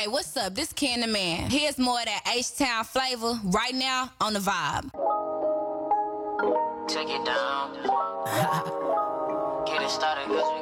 Hey, what's up? This Ken the Man. Here's more of that H-Town flavor right now on the vibe. Take it down. Get it started, cause we